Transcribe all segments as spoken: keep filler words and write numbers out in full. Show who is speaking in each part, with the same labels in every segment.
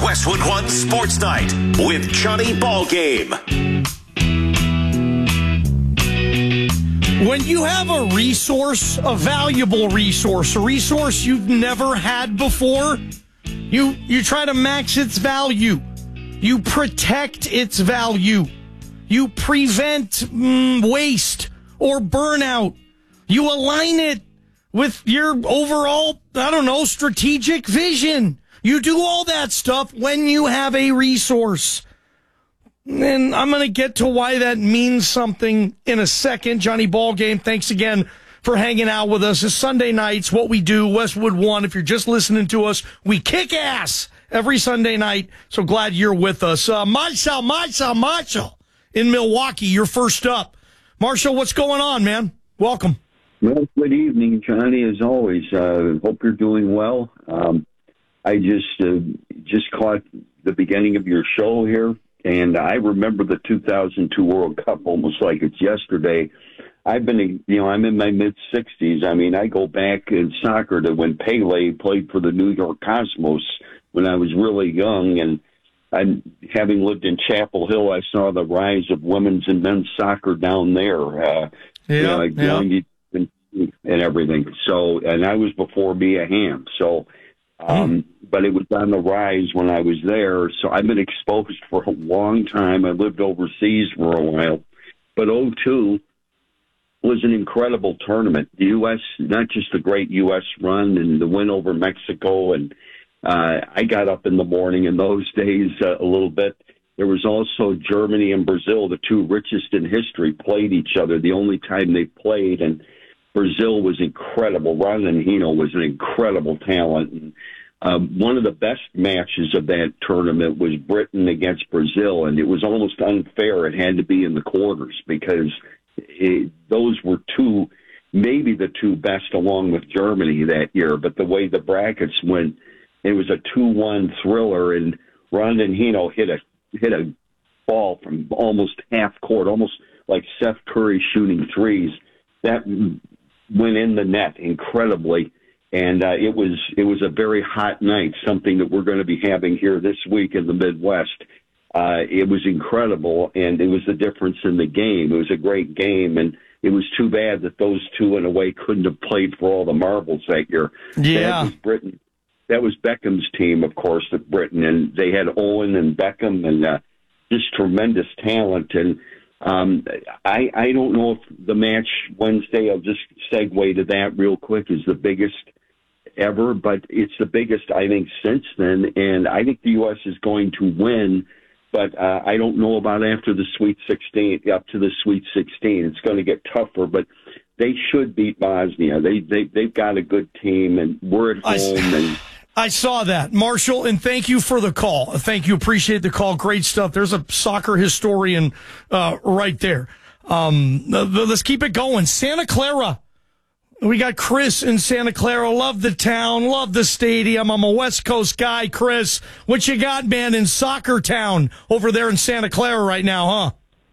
Speaker 1: Westwood One Sports Night with Johnny Ballgame.
Speaker 2: When you have a resource, a valuable resource, a resource you've never had before, you you try to max its value. You protect its value. You prevent mm, waste or burnout. You align it with your overall, I don't know, strategic vision. You do all that stuff when you have a resource. And I'm going to get to why that means something in a second. Johnny Ballgame, thanks again for hanging out with us. It's Sunday nights, what we do, Westwood One. If you're just listening to us, we kick ass every Sunday night. So glad you're with us. Uh, Marshall, Marshall, Marshall in Milwaukee, you're first up. Marshall, what's going on, man? Welcome.
Speaker 3: Well, good evening, Johnny, as always. Uh, hope you're doing well. Um, I just uh, just caught the beginning of your show here, and I remember the two thousand two World Cup almost like it's yesterday. I've been, you know, I'm in my mid-sixties. I mean, I go back in soccer to when Pele played for the New York Cosmos when I was really young, and I'm, having lived in Chapel Hill, I saw the rise of women's and men's soccer down there. Uh,
Speaker 2: yeah,
Speaker 3: you know, like
Speaker 2: yeah.
Speaker 3: young and, and everything. So, and I was before Mia Hamm. So, um, but it was on the rise when I was there. So I've been exposed for a long time. I lived overseas for a while. But oh two was an incredible tournament. The U S, not just the great U S run and the win over Mexico. And uh, I got up in the morning in those days uh, a little bit. There was also Germany and Brazil, the two richest in history, played each other the only time they played. And Brazil was incredible. Ronaldinho was an incredible talent. And, uh, one of the best matches of that tournament was Britain against Brazil, and it was almost unfair. It had to be in the quarters because it, those were two, maybe the two best along with Germany that year. But the way the brackets went, it was a two one thriller, and Ronaldinho hit a hit a ball from almost half court, almost like Seth Curry shooting threes. That went in the net incredibly, and uh, it was it was a very hot night, something that we're going to be having here this week in the Midwest. Uh, it was incredible, and it was the difference in the game. It was a great game, and it was too bad that those two, in a way, couldn't have played for all the marbles that year.
Speaker 2: Yeah.
Speaker 3: That was Britain. That was Beckham's team, of course, at Britain, and they had Owen and Beckham and uh, just tremendous talent. And um, I, I don't know if the match Wednesday, I'll just segue to that real quick, is the biggest ever, but it's the biggest, I think, since then. And I think the U S is going to win, but uh, I don't know about after the Sweet sixteen, up to the Sweet sixteen. It's going to get tougher, but they should beat Bosnia. They, they, they've got a good team, and we're at home.
Speaker 2: I,
Speaker 3: and
Speaker 2: I saw that, Marshall, and thank you for the call. Thank you. Appreciate the call. Great stuff. There's a soccer historian uh, right there. Um, let's keep it going. Santa Clara. We got Chris in Santa Clara. Love the town. Love the stadium. I'm a West Coast guy, Chris. What you got, man, in Soccer Town over there in Santa Clara right now, huh?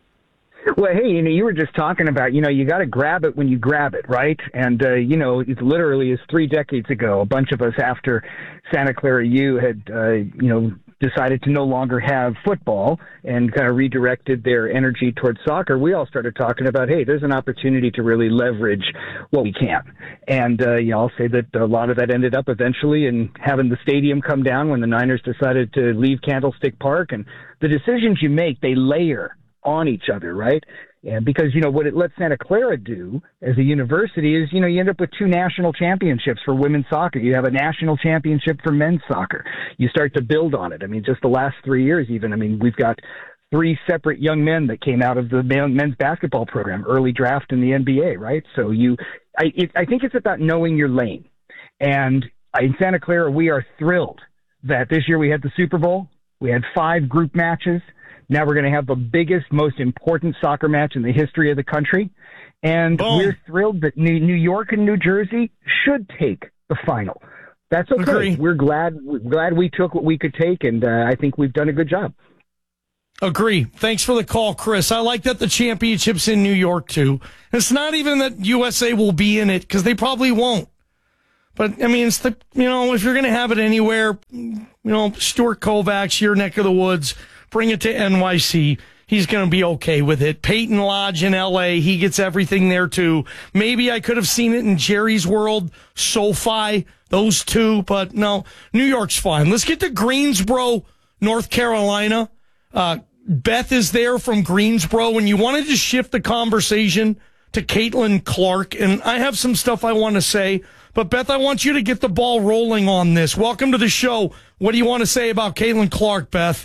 Speaker 4: Well, hey, you know, you were just talking about, you know, you got to grab it when you grab it, right? And, uh, you know, it literally is three decades ago, a bunch of us after Santa Clara U had, uh, you know, decided to no longer have football and kind of redirected their energy towards soccer. We all started talking about, hey, there's an opportunity to really leverage what we can. And, uh, you know, I'll say that a lot of that ended up eventually in having the stadium come down when the Niners decided to leave Candlestick Park. And the decisions you make, they layer on each other, right? And because, you know, what it lets Santa Clara do as a university is, you know, you end up with two national championships for women's soccer. You have a national championship for men's soccer. You start to build on it. I mean, just the last three years even, I mean, we've got three separate young men that came out of the men's basketball program, early draft in the N B A, right? So you, I, it, I think it's about knowing your lane. And in Santa Clara, we are thrilled that this year we had the Super Bowl. We had five group matches. Now we're going to have the biggest, most important soccer match in the history of the country. And
Speaker 2: Boom.
Speaker 4: We're thrilled that New York and New Jersey should take the final. That's okay.
Speaker 2: Agree.
Speaker 4: We're glad we're glad we took what we could take, and uh, I think we've done a good job.
Speaker 2: Agree. Thanks for the call, Chris. I like that the championship's in New York, too. It's not even that U S A will be in it, because they probably won't. But, I mean, it's the, you know, if you're going to have it anywhere, you know, Stuart Kovacs, your neck of the woods, bring it to N Y C. He's going to be okay with it. Peyton Lodge in L A, he gets everything there too. Maybe I could have seen it in Jerry's World, SoFi, those two, but no, New York's fine. Let's get to Greensboro, North Carolina. Uh, Beth is there from Greensboro, and you wanted to shift the conversation to Caitlin Clark, and I have some stuff I want to say, but Beth, I want you to get the ball rolling on this. Welcome to the show. What do you want to say about Caitlin Clark, Beth?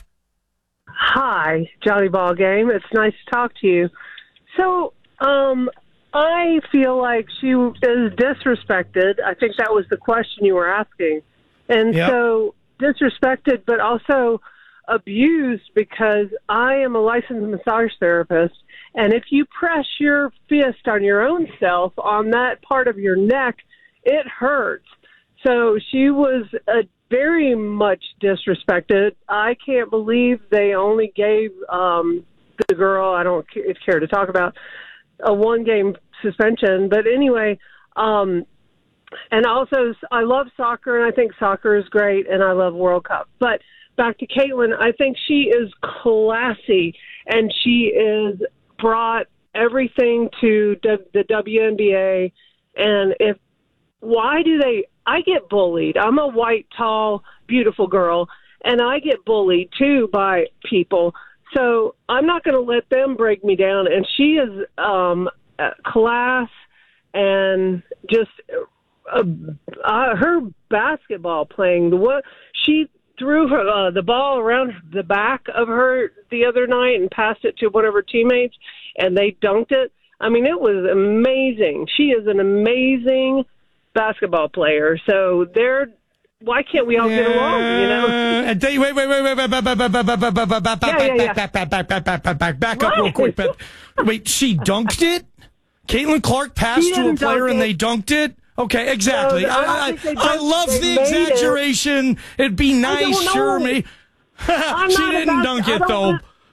Speaker 5: Hi, Johnny Ballgame. It's nice to talk to you. So, um, I feel like she is disrespected. I think that was the question you were asking. And
Speaker 2: yep.
Speaker 5: so, disrespected, but also abused, because I am a licensed massage therapist, and if you press your fist on your own self on that part of your neck, it hurts. So she was a very much disrespected. I can't believe they only gave um, the girl, I don't care to talk about, a one-game suspension. But anyway, um, and also I love soccer, and I think soccer is great, and I love World Cup. But back to Caitlin, I think she is classy, and she is brought everything to the W N B A. And if why do they – I get bullied. I'm a white, tall, beautiful girl, and I get bullied, too, by people. So I'm not going to let them break me down. And she is um, class and just uh, uh, her basketball playing. The what she threw her, uh, the ball around the back of her the other night and passed it to one of her teammates, and they dunked it. I mean, it was amazing. She is an amazing basketball player. So they're why can't we all get along, you know?
Speaker 2: And wait, wait, wait, wait, wait, back, back, back, back, back, back, back, back, back, back, back, back, back, back, back up real quick, Beth. Wait, she dunked it? Caitlin Clark passed to a player and they dunked it? Okay, exactly.
Speaker 5: No,
Speaker 2: I, I, I love the
Speaker 5: made
Speaker 2: exaggeration.
Speaker 5: It.
Speaker 2: It'd be nice, sure. Me. She didn't
Speaker 5: about,
Speaker 2: dunk it, though.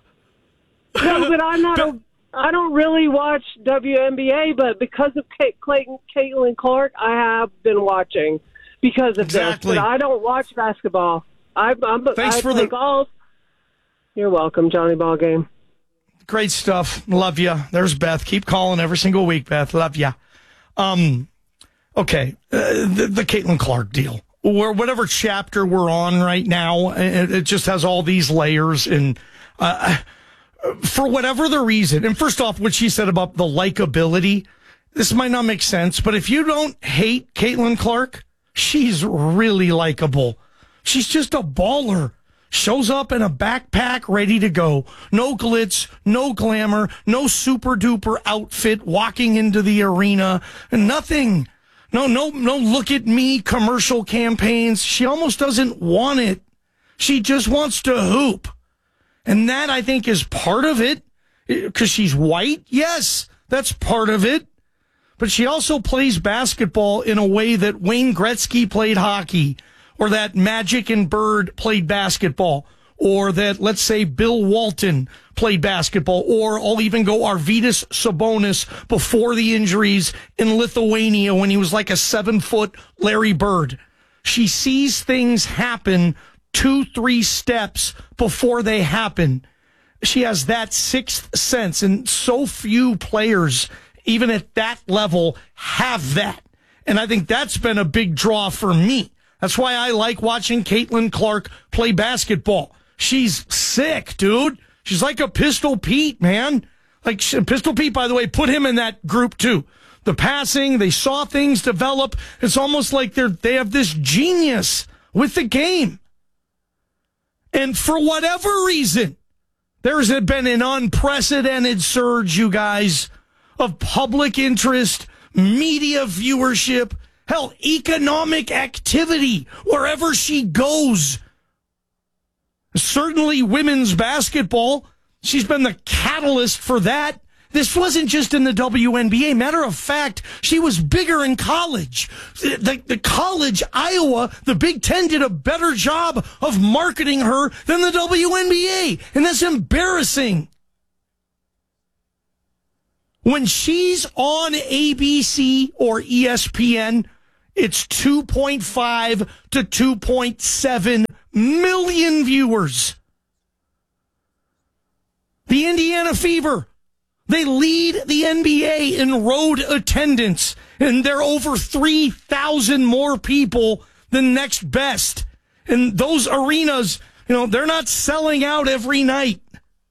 Speaker 5: No, but I'm not a... I don't really watch W N B A, but because of Kate, Clayton, Caitlin Clark, I have been watching because of
Speaker 2: exactly.
Speaker 5: this. But I don't watch basketball. I, I'm,
Speaker 2: Thanks
Speaker 5: I
Speaker 2: for
Speaker 5: play
Speaker 2: the
Speaker 5: golf. You're welcome, Johnny Ballgame.
Speaker 2: Great stuff. Love you. There's Beth. Keep calling every single week, Beth. Love you. Um, okay, uh, the, the Caitlin Clark deal. Or whatever chapter we're on right now, it, it just has all these layers and. Uh, For whatever the reason, and first off, what she said about the likability, this might not make sense, but if you don't hate Caitlin Clark, she's really likable. She's just a baller. Shows up in a backpack ready to go. No glitz, no glamour, no super duper outfit walking into the arena. Nothing. No, no, no look at me commercial campaigns. She almost doesn't want it. She just wants to hoop. And that, I think, is part of it. Because she's white? Yes, that's part of it. But she also plays basketball in a way that Wayne Gretzky played hockey, or that Magic and Bird played basketball, or that, let's say, Bill Walton played basketball, or I'll even go Arvydas Sabonis before the injuries in Lithuania when he was like a seven-foot Larry Bird. She sees things happen two, three steps before they happen. She has that sixth sense, and so few players, even at that level, have that. And I think that's been a big draw for me. That's why I like watching Caitlin Clark play basketball. She's sick, dude. She's like a Pistol Pete, man. Like Pistol Pete, by the way, put him in that group too. The passing, they saw things develop. It's almost like they're they have this genius with the game. And for whatever reason, there's been an unprecedented surge, you guys, of public interest, media viewership, hell, economic activity wherever she goes. Certainly women's basketball. She's been the catalyst for that. This wasn't just in the W N B A. Matter of fact, she was bigger in college. The, the college, Iowa, the Big Ten did a better job of marketing her than the W N B A. And that's embarrassing. When she's on A B C or E S P N, it's two point five to two point seven million viewers. The Indiana Fever, they lead the N B A in road attendance, and they're over three thousand more people than next best. And those arenas, you know, they're not selling out every night.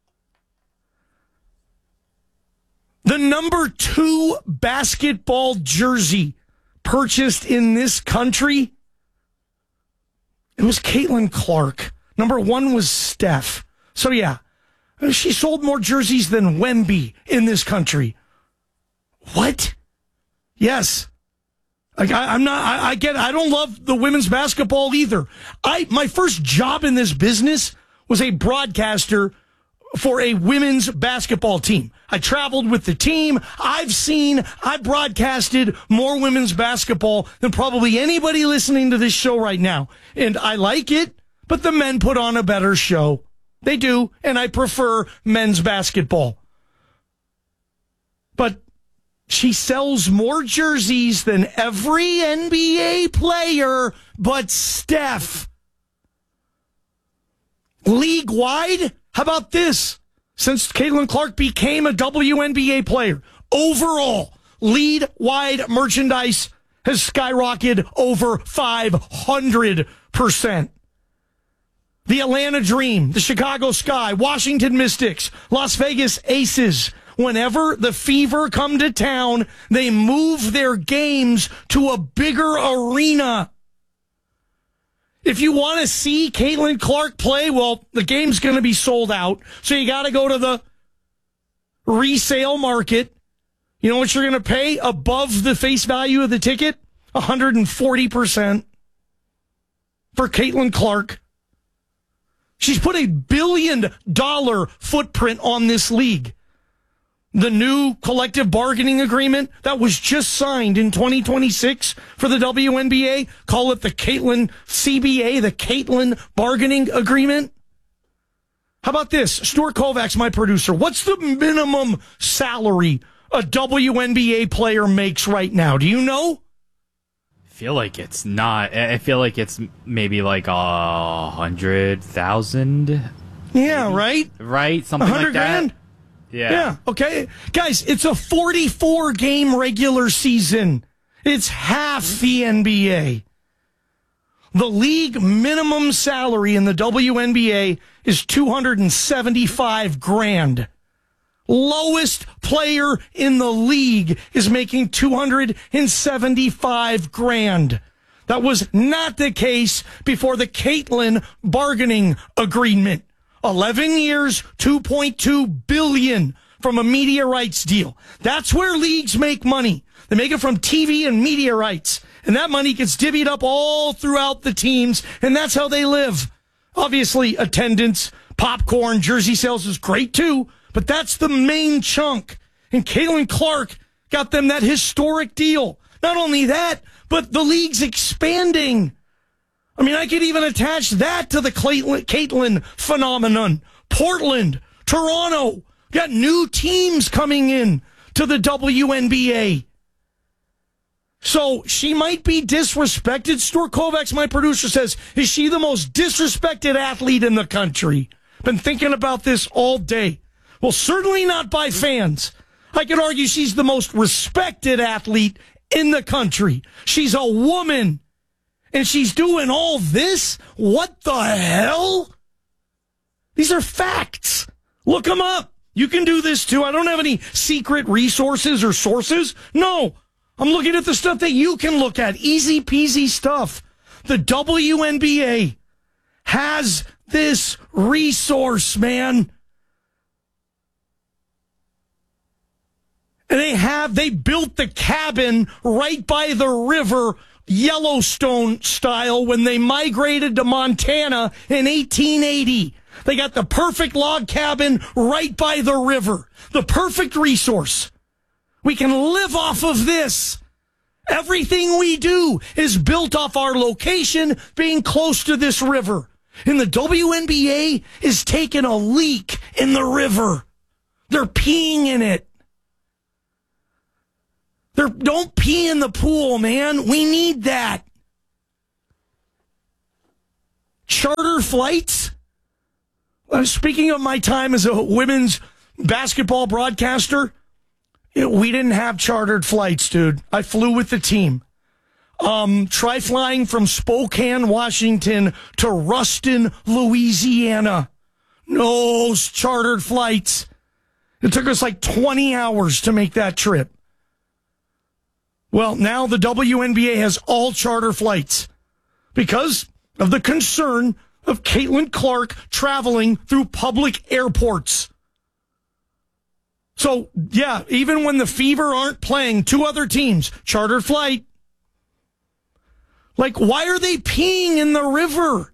Speaker 2: The number two basketball jersey purchased in this country, it was Caitlin Clark. Number one was Steph. So, yeah, she sold more jerseys than Wemby in this country. What? Yes. Like, I, I'm not, I, I get, I don't love the women's basketball either. I, my first job in this business was a broadcaster for a women's basketball team. I traveled with the team. I've seen, I broadcasted more women's basketball than probably anybody listening to this show right now. And I like it, but the men put on a better show. They do, and I prefer men's basketball. But she sells more jerseys than every N B A player but Steph. League-wide, how about this? Since Caitlin Clark became a W N B A player, overall, league-wide merchandise has skyrocketed over five hundred percent. The Atlanta Dream, the Chicago Sky, Washington Mystics, Las Vegas Aces. Whenever the Fever come to town, they move their games to a bigger arena. If you want to see Caitlin Clark play, well, the game's going to be sold out. So you got to go to the resale market. You know what you're going to pay above the face value of the ticket? one hundred forty percent for Caitlin Clark. She's put a billion dollar footprint on this league. The new collective bargaining agreement that was just signed in twenty twenty-six for the W N B A, call it the Caitlin C B A, the Caitlin bargaining agreement. How about this? Stuart Kovacs, my producer. What's the minimum salary a W N B A player makes right now? Do you know?
Speaker 6: I feel like it's not. I feel like it's maybe like a hundred thousand.
Speaker 2: Yeah,
Speaker 6: maybe.
Speaker 2: right?
Speaker 6: Right? Something like that.
Speaker 2: A hundred grand?
Speaker 6: Yeah.
Speaker 2: Yeah, okay. Guys, it's a forty-four game regular season. It's half the N B A. The league minimum salary in the W N B A is two hundred seventy-five grand. Lowest player in the league is making two hundred seventy-five grand. That was not the case before the Caitlin bargaining agreement. eleven years, two point two billion dollars from a media rights deal. That's where leagues make money. They make it from T V and media rights. And that money gets divvied up all throughout the teams, and that's how they live. Obviously, attendance, popcorn, jersey sales is great too, but that's the main chunk. And Caitlin Clark got them that historic deal. Not only that, but the league's expanding. I mean, I could even attach that to the Caitlin phenomenon. Portland, Toronto, got new teams coming in to the W N B A. So she might be disrespected. Stuart Kovacs, my producer, says, is she the most disrespected athlete in the country? Been thinking about this all day. Well, certainly not by fans. I could argue she's the most respected athlete in the country. She's a woman. And she's doing all this? What the hell? These are facts. Look them up. You can do this too. I don't have any secret resources or sources. No. I'm looking at the stuff that you can look at. Easy peasy stuff. The W N B A has this resource, man. And they have, they built the cabin right by the river, Yellowstone style, when they migrated to Montana in eighteen eighty. They got the perfect log cabin right by the river. The perfect resource. We can live off of this. Everything we do is built off our location being close to this river. And the W N B A is taking a leak in the river. They're peeing in it. They're, don't pee in the pool, man. We need that. Charter flights. Uh, speaking of my time as a women's basketball broadcaster, you know, we didn't have chartered flights, dude. I flew with the team. Um, try flying from Spokane, Washington to Ruston, Louisiana. No chartered flights. It took us like twenty hours to make that trip. Well, now the W N B A has all charter flights because of the concern of Caitlin Clark traveling through public airports. So, yeah, even when the Fever aren't playing, two other teams, charter flight. Like, why are they peeing in the river?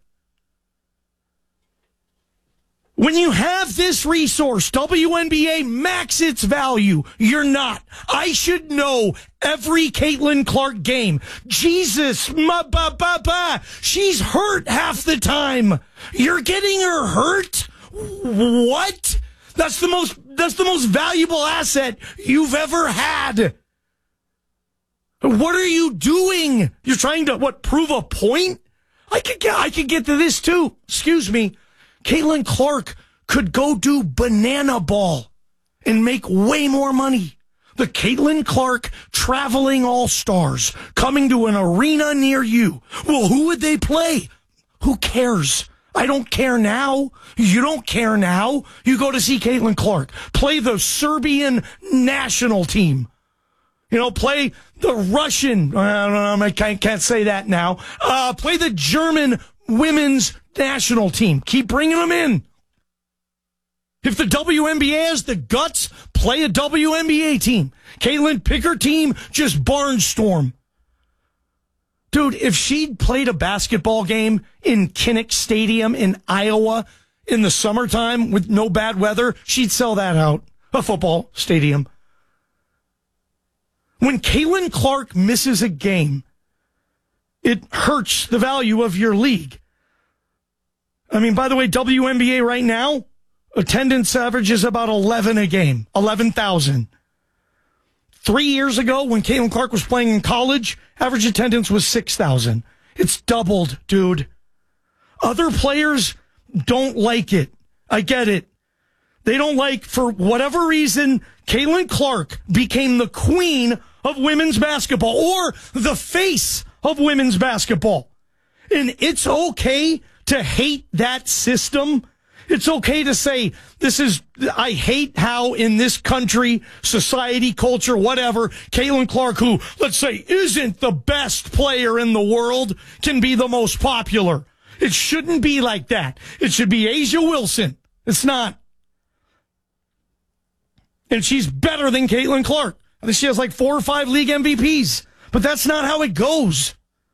Speaker 2: When you have this resource, W N B A, max its value. You're not. I should know every Caitlin Clark game. Jesus, ma ba ba ba. She's hurt half the time. You're getting her hurt? What? That's the most, that's the most valuable asset you've ever had. What are you doing? You're trying to, what, prove a point? I could get, I could get to this too. Excuse me. Caitlin Clark could go do banana ball and make way more money. The Caitlin Clark Traveling All-Stars coming to an arena near you. Well, who would they play? Who cares? I don't care now. You don't care now. You go to see Caitlin Clark play the Serbian national team. You know, play the Russian, I don't know, I can't, can't say that now. Uh, play the German women's national team. Keep bringing them in. If the W N B A has the guts, play a W N B A team. Caitlin, pick her team, just barnstorm. Dude, if she'd played a basketball game in Kinnick Stadium in Iowa in the summertime with no bad weather, she'd sell that out. A football stadium. When Caitlin Clark misses a game, it hurts the value of your league. I mean, by the way, W N B A right now, attendance average is about eleven a game, eleven thousand. Three years ago, when Caitlin Clark was playing in college, average attendance was six thousand. It's doubled, dude. Other players don't like it. I get it. They don't like, for whatever reason, Caitlin Clark became the queen of women's basketball or the face of women's basketball. And it's okay to hate that system. It's okay to say, this is, I hate how in this country, society, culture, whatever, Caitlin Clark, who, let's say, isn't the best player in the world, can be the most popular. It shouldn't be like that. It should be A'ja Wilson. It's not. And she's better than Caitlin Clark. I think she has like four or five league M V Ps. But that's not how it goes.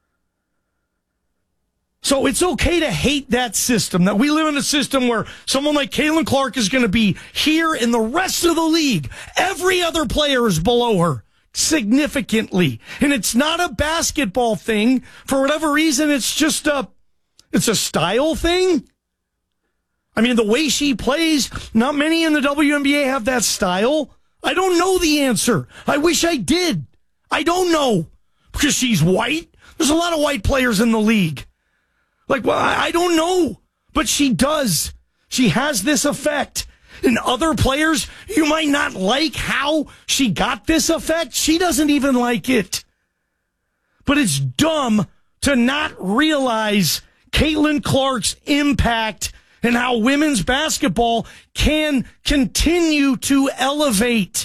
Speaker 2: So it's okay to hate that system, that we live in a system where someone like Caitlin Clark is going to be here and the rest of the league, every other player is below her significantly. And it's not a basketball thing. For whatever reason, it's just a, it's a style thing. I mean, the way she plays, not many in the W N B A have that style. I don't know the answer. I wish I did. I don't know. Because she's white. There's a lot of white players in the league. Like, well, I don't know. But she does. She has this effect. And other players, you might not like how she got this effect. She doesn't even like it. But it's dumb to not realize Caitlin Clark's impact and how women's basketball can continue to elevate.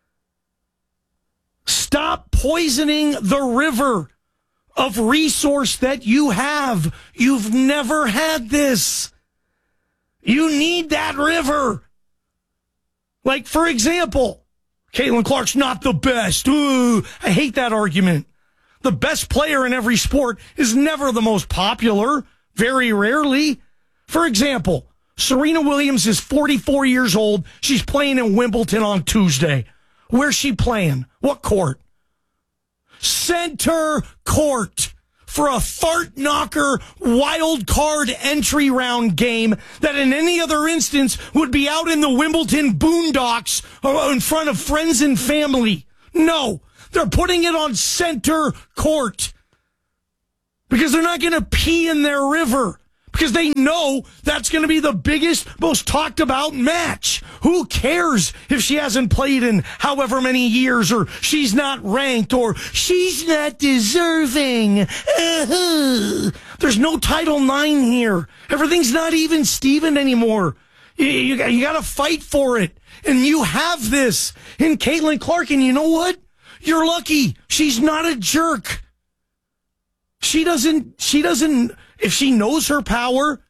Speaker 2: Stop poisoning the river of resource that you have. You've never had this. You need that river. Like, for example, Caitlin Clark's not the best. Ooh, I hate that argument. The best player in every sport is never the most popular, very rarely. For example, Serena Williams is forty-four years old. She's playing in Wimbledon on Tuesday. Where's she playing? What court? Center court for a fart knocker wild card entry round game that in any other instance would be out in the Wimbledon boondocks or in front of friends and family. No, They're putting it on center court because they're not going to pee in their river because they know that's going to be the biggest, most talked about match. Who cares if she hasn't played in however many years, or she's not ranked, or she's not deserving? Uh-huh. There's no Title nine here. Everything's not even Steven anymore. You, you, you got to fight for it. And you have this in Caitlin Clark. And you know what? You're lucky. She's not a jerk. She doesn't, she doesn't, if she knows her power,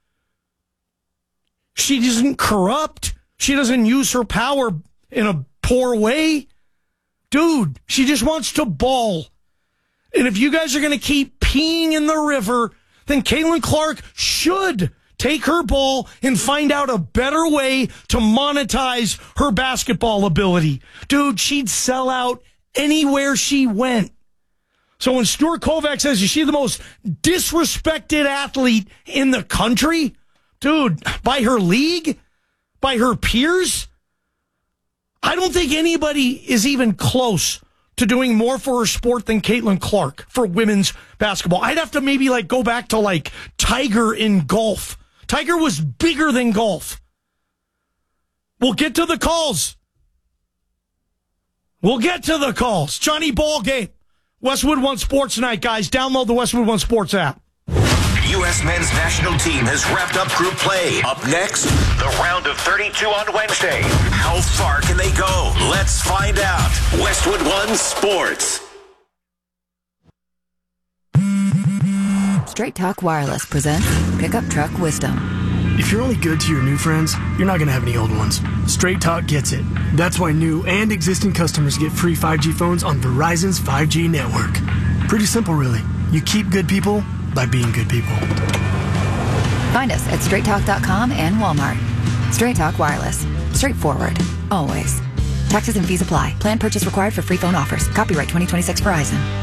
Speaker 2: she isn't corrupt. She doesn't use her power in a poor way. Dude, she just wants to ball. And if you guys are going to keep peeing in the river, then Caitlin Clark should take her ball and find out a better way to monetize her basketball ability. Dude, she'd sell out anywhere she went. So when Stuart Kovac says, is she the most disrespected athlete in the country? Dude, by her league? By her peers? I don't think anybody is even close to doing more for her sport than Caitlin Clark for women's basketball. I'd have to maybe like go back to like Tiger in golf. Tiger was bigger than golf. We'll get to the calls. We'll get to the calls. Johnny Ballgame. Westwood One Sports Night, guys. Download the Westwood One Sports app.
Speaker 1: U S men's national team has wrapped up group play. Up next, the round of thirty-two on Wednesday. How far can they go? Let's find out. Westwood One Sports.
Speaker 7: Straight Talk Wireless presents Pickup Truck Wisdom.
Speaker 8: If you're only good to your new friends, you're not going to have any old ones. Straight Talk gets it. That's why new and existing customers get free five G phones on Verizon's five G network. Pretty simple, really. You keep good people by being good people.
Speaker 7: Find us at straight talk dot com and Walmart. Straight Talk Wireless. Straightforward. Always. Taxes and fees apply. Plan purchase required for free phone offers. Copyright twenty twenty-six Verizon.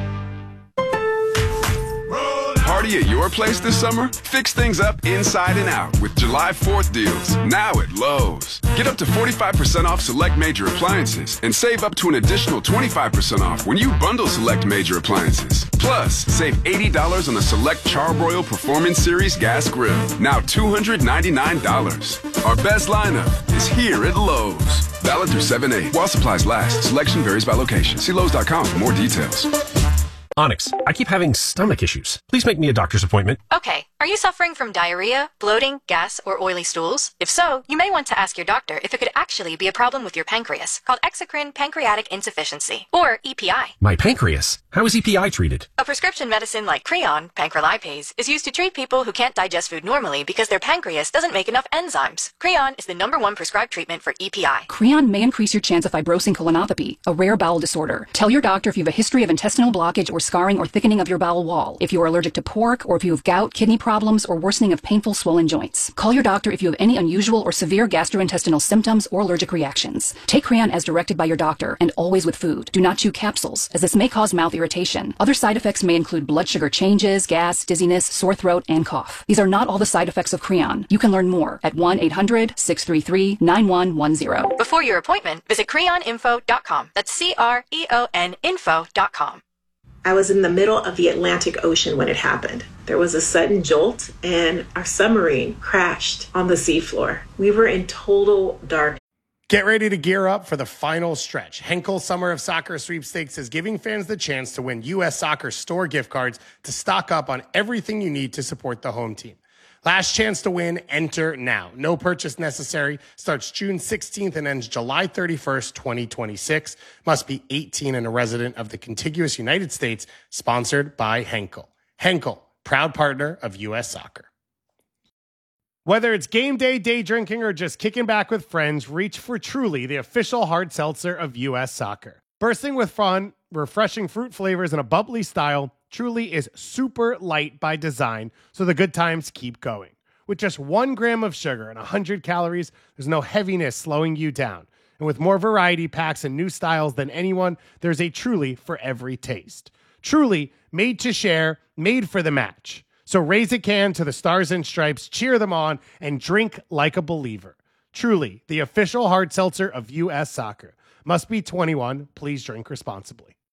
Speaker 9: Party at your place this summer? Fix things up inside and out with July fourth deals, now at Lowe's. Get up to forty-five percent off select major appliances and save up to an additional twenty-five percent off when you bundle select major appliances. Plus, save eighty dollars on the select Charbroil Performance Series gas grill, now two hundred ninety-nine dollars. Our best lineup is here at Lowe's. Valid through seven eight. While supplies last, selection varies by location. See Lowe's dot com for more details.
Speaker 10: Onyx, I keep having stomach issues. Please make me a doctor's appointment.
Speaker 11: Okay. Are you suffering from diarrhea, bloating, gas, or oily stools? If so, you may want to ask your doctor if it could actually be a problem with your pancreas, called exocrine pancreatic insufficiency, or E P I.
Speaker 10: My pancreas? How is E P I treated?
Speaker 11: A prescription medicine like Creon, pancrelipase, is used to treat people who can't digest food normally because their pancreas doesn't make enough enzymes. Creon is the number one prescribed treatment for E P I.
Speaker 12: Creon may increase your chance of fibrosing colonopathy, a rare bowel disorder. Tell your doctor if you have a history of intestinal blockage or scarring or thickening of your bowel wall, if you are allergic to pork, or if you have gout, kidney problems, or worsening of painful swollen joints. Call your doctor if you have any unusual or severe gastrointestinal symptoms or allergic reactions. Take Creon as directed by your doctor, and always with food. Do not chew capsules, as this may cause mouth irritation. Other side effects may include blood sugar changes, gas, dizziness, sore throat, and cough. These are not all the side effects of Creon. You can learn more at one eight hundred, six three three, nine one one zero.
Speaker 11: Before your appointment, visit creon info dot com. That's C R E O N info dot com.
Speaker 13: I was in the middle of the Atlantic Ocean when it happened. There was a sudden jolt, and our submarine crashed on the seafloor. We were in total darkness.
Speaker 14: Get ready to gear up for the final stretch. Henkel Summer of Soccer Sweepstakes is giving fans the chance to win U S Soccer store gift cards to stock up on everything you need to support the home team. Last chance to win, enter now. No purchase necessary. Starts June sixteenth and ends July thirty-first, twenty twenty-six. Must be eighteen and a resident of the contiguous United States. Sponsored by Henkel. Henkel, proud partner of U S Soccer. Whether it's game day, day drinking, or just kicking back with friends, reach for Truly, the official hard seltzer of U S Soccer. Bursting with fun, refreshing fruit flavors, and a bubbly style, Truly is super light by design, so the good times keep going. With just one gram of sugar and one hundred calories, there's no heaviness slowing you down. And with more variety packs and new styles than anyone, there's a Truly for every taste. Truly, made to share, made for the match. So raise a can to the Stars and Stripes, cheer them on, and drink like a believer. Truly, the official hard seltzer of U S Soccer. Must be twenty-one. Please drink responsibly.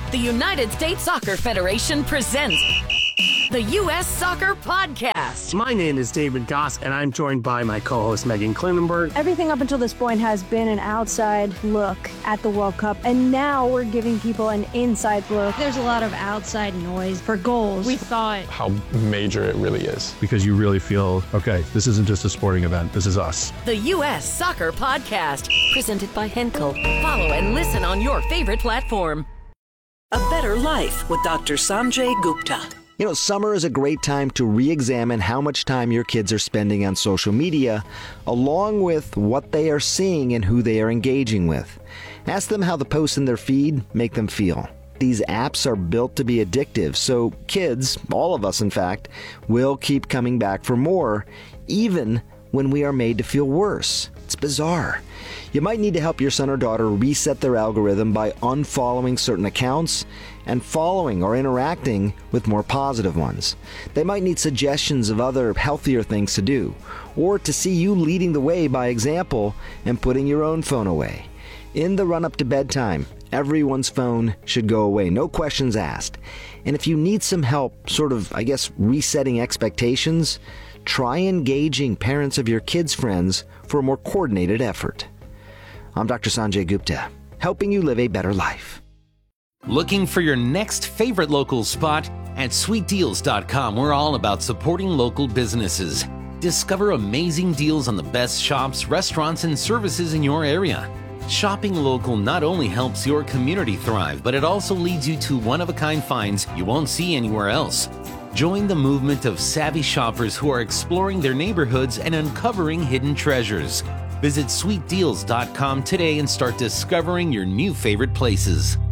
Speaker 15: The United States Soccer Federation presents the U S Soccer Podcast.
Speaker 16: My name is David Goss, and I'm joined by my co-host Megan Klinenberg.
Speaker 17: Everything up until this point has been an outside look at the World Cup, and now we're giving people an inside look.
Speaker 18: There's a lot of outside noise for goals. We thought
Speaker 19: how major it really is.
Speaker 20: Because you really feel, okay, this isn't just a sporting event, this is us.
Speaker 15: The U S Soccer Podcast, presented by Henkel. Follow and listen on your favorite platform.
Speaker 21: A Better Life with Doctor Sanjay Gupta.
Speaker 22: You know, summer is a great time to re-examine how much time your kids are spending on social media, along with what they are seeing and who they are engaging with. Ask them how the posts in their feed make them feel. These apps are built to be addictive, so kids, all of us in fact, will keep coming back for more, even when we are made to feel worse. It's bizarre. You might need to help your son or daughter reset their algorithm by unfollowing certain accounts and following or interacting with more positive ones. They might need suggestions of other healthier things to do, or to see you leading the way by example and putting your own phone away. In the run-up to bedtime, everyone's phone should go away, no questions asked. And if you need some help, sort of, I guess, resetting expectations, try engaging parents of your kids' friends for a more coordinated effort. I'm Doctor Sanjay Gupta, helping you live a better life.
Speaker 23: Looking for your next favorite local spot? At sweet deals dot com, we're all about supporting local businesses. Discover amazing deals on the best shops, restaurants, and services in your area. Shopping local not only helps your community thrive, but it also leads you to one-of-a-kind finds you won't see anywhere else. Join the movement of savvy shoppers who are exploring their neighborhoods and uncovering hidden treasures. Visit sweet deals dot com today and start discovering your new favorite places.